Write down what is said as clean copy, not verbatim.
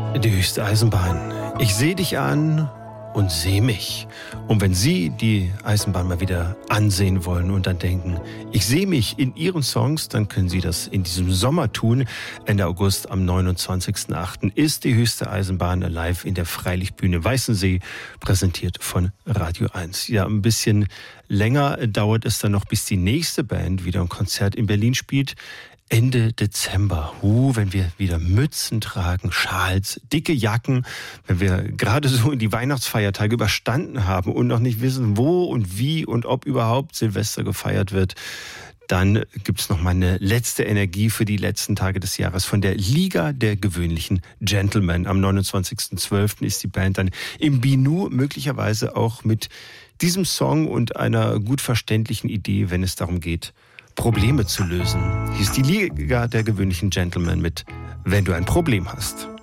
Die höchste Eisenbahn. Ich sehe dich an und sehe mich. Und wenn Sie die Eisenbahn mal wieder ansehen wollen und dann denken, ich sehe mich in Ihren Songs, dann können Sie das in diesem Sommer tun. Ende August am 29.08. ist die höchste Eisenbahn live in der Freilichtbühne Weißensee, präsentiert von Radio 1. Ja, ein bisschen länger dauert es dann noch, bis die nächste Band wieder ein Konzert in Berlin spielt. Ende Dezember, wenn wir wieder Mützen tragen, Schals, dicke Jacken, wenn wir gerade so die Weihnachtsfeiertage überstanden haben und noch nicht wissen, wo und wie und ob überhaupt Silvester gefeiert wird, dann gibt's noch mal eine letzte Energie für die letzten Tage des Jahres von der Liga der gewöhnlichen Gentlemen. Am 29.12. ist die Band dann im Binu, möglicherweise auch mit diesem Song und einer gut verständlichen Idee, wenn es darum geht, Probleme zu lösen. Hier ist die Liga der gewöhnlichen Gentlemen mit Wenn du ein Problem hast.